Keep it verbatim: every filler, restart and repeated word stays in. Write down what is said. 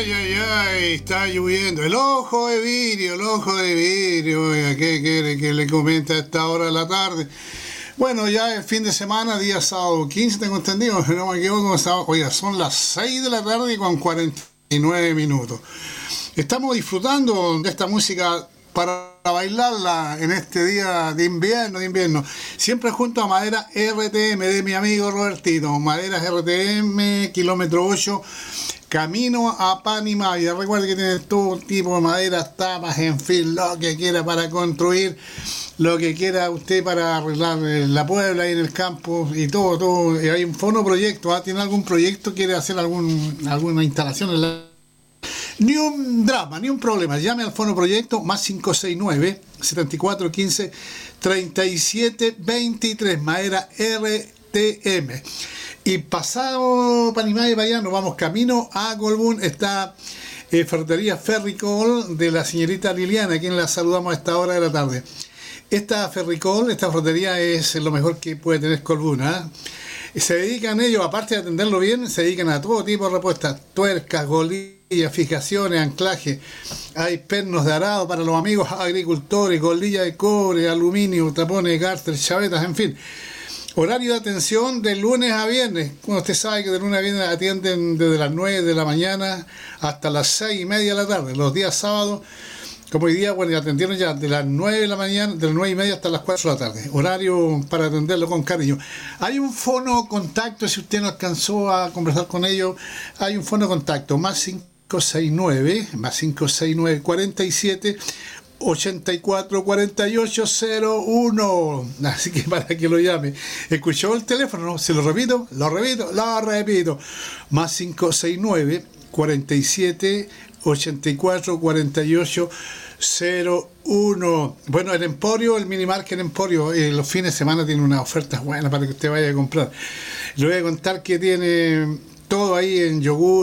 ay, ay, ay, está lloviendo. El ojo de vidrio, el ojo de vidrio. Oiga, ¿qué quiere que le comente a esta hora de la tarde? Bueno, ya es fin de semana, día sábado quince, tengo entendido, no me equivoco. Oiga, son las seis de la tarde con cuarenta y nueve minutos. Estamos disfrutando de esta música para bailarla en este día de invierno, de invierno. Siempre junto a Maderas R T M de mi amigo Robertito. Maderas R T M, kilómetro ocho, camino a Panimavia. Recuerde que tiene todo tipo de maderas, tapas, en fin, lo que quiera para construir, lo que quiera usted para arreglar la Puebla y en el campo y todo, todo. Hay un fonoproyecto, ¿ah? ¿Tiene algún proyecto? ¿Quiere hacer algún, alguna instalación en la... Ni un drama, ni un problema. Llame al fonoproyecto más cinco seis nueve, setenta y cuatro quince, treinta y siete veintitrés, Madera R T M. Y pasado Panimavia para allá, nos vamos camino a Colbún. Está eh, Ferretería Ferricol de la señorita Liliana, a quien la saludamos a esta hora de la tarde. Esta Ferricol, esta ferretería es lo mejor que puede tener Colbún, ¿eh? Se dedican ellos, aparte de atenderlo bien, se dedican a todo tipo de repuestas, tuercas, golillas, fijaciones, anclaje. Hay pernos de arado para los amigos agricultores, golillas de cobre, aluminio, tapones, cárter, chavetas, en fin. Horario de atención de lunes a viernes. Como usted sabe que de lunes a viernes atienden desde las nueve de la mañana hasta las seis y media de la tarde. Los días sábados, como hoy día, bueno, atendieron ya de las nueve de la mañana, de las nueve y media hasta las cuatro de la tarde. Horario para atenderlo con cariño. Hay un fono contacto, si usted no alcanzó a conversar con ellos, hay un fono contacto, más cinco seis nueve, más cinco seis nueve, cuarenta y siete, ochenta y cuatro, cuarenta y ocho, cero uno. Así que para que lo llame. ¿Escuchó el teléfono? ¿No? ¿Se lo repito? Lo repito, lo repito. Más cinco seis nueve, cuarenta y siete, ochenta y cuatro, cuarenta y ocho, cero uno. Bueno, el Emporio, el Minimarket Emporio, eh, los fines de semana tiene unas ofertas buenas para que usted vaya a comprar. Le voy a contar que tiene todo ahí en yogur,